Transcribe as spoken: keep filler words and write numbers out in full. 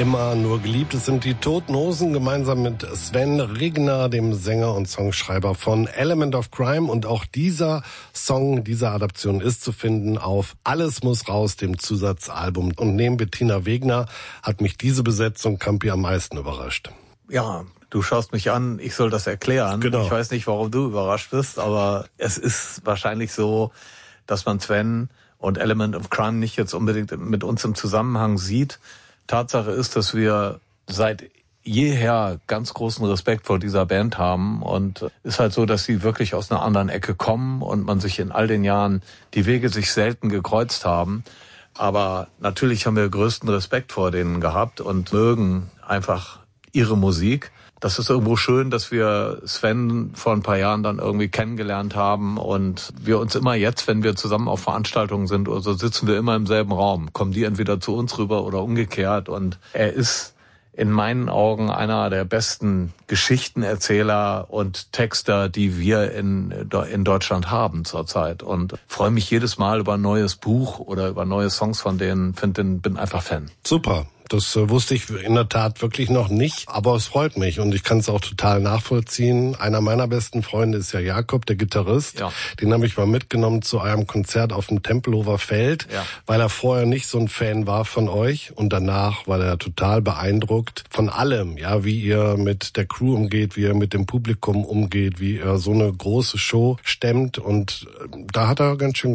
Immer nur geliebt. Es sind die Toten Hosen gemeinsam mit Sven Regner, dem Sänger und Songschreiber von Element of Crime. Und auch dieser Song, diese Adaption ist zu finden auf Alles muss raus, dem Zusatzalbum. Und neben Bettina Wegner hat mich diese Besetzung Campi am meisten überrascht. Ja, du schaust mich an, ich soll das erklären. Genau. Ich weiß nicht, warum du überrascht bist, aber es ist wahrscheinlich so, dass man Sven und Element of Crime nicht jetzt unbedingt mit uns im Zusammenhang sieht. Tatsache ist, dass wir seit jeher ganz großen Respekt vor dieser Band haben und ist halt so, dass sie wirklich aus einer anderen Ecke kommen und man sich in all den Jahren die Wege sich selten gekreuzt haben. Aber natürlich haben wir größten Respekt vor denen gehabt und mögen einfach ihre Musik. Das ist irgendwo schön, dass wir Sven vor ein paar Jahren dann irgendwie kennengelernt haben und wir uns immer jetzt, wenn wir zusammen auf Veranstaltungen sind oder so, sitzen wir immer im selben Raum. Kommen die entweder zu uns rüber oder umgekehrt und er ist in meinen Augen einer der besten Geschichtenerzähler und Texter, die wir in, in Deutschland haben zurzeit und freue mich jedes Mal über ein neues Buch oder über neue Songs von denen, finde den, bin einfach Fan. Super. Das äh, wusste ich in der Tat wirklich noch nicht, aber es freut mich und ich kann es auch total nachvollziehen. Einer meiner besten Freunde ist ja Jakob, der Gitarrist. Ja. Den habe ich mal mitgenommen zu einem Konzert auf dem Tempelhofer Feld, ja. weil er vorher nicht so ein Fan war von euch und danach war er total beeindruckt von allem, ja, wie ihr mit der Crew umgeht, wie ihr mit dem Publikum umgeht, wie ihr so eine große Show stemmt und da hat er ganz schön